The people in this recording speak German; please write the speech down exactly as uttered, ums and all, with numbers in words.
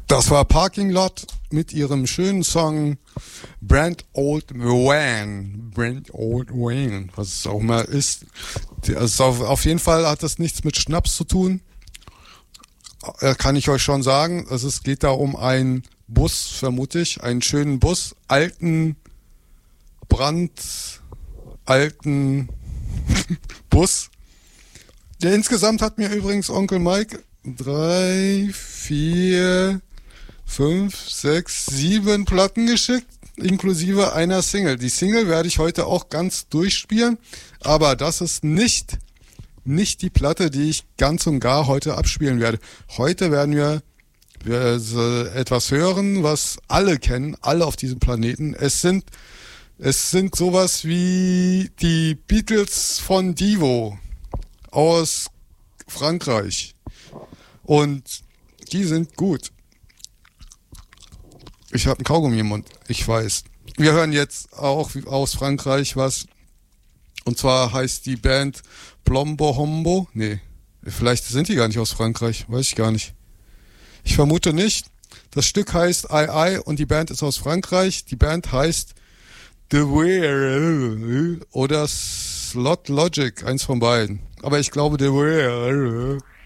Das war Parking Lot mit ihrem schönen Song Brand Old Wayne. Brand Old Wayne, was es auch immer ist. Also auf, auf jeden Fall hat das nichts mit Schnaps zu tun. Kann ich euch schon sagen. Also es geht da um einen Bus, vermute ich. Einen schönen Bus. Alten, Brand, alten Bus. Der insgesamt hat mir übrigens Onkel Mike drei, vier, fünf, sechs, sieben Platten geschickt, inklusive einer Single. Die Single werde ich heute auch ganz durchspielen, aber das ist nicht, nicht die Platte, die ich ganz und gar heute abspielen werde. Heute werden wir, wir so etwas hören, was alle kennen, alle auf diesem Planeten. Es sind, es sind sowas wie die Beatles von Divo aus Frankreich. Und die sind gut. Ich habe einen Kaugummi im Mund, ich weiß. Wir hören jetzt auch aus Frankreich was. Und zwar heißt die Band Plombo Hombo. Nee, vielleicht sind die gar nicht aus Frankreich, weiß ich gar nicht. Ich vermute nicht. Das Stück heißt I I und die Band ist aus Frankreich. Die Band heißt The Weir oder Slot Logic, eins von beiden. Aber ich glaube The Weir.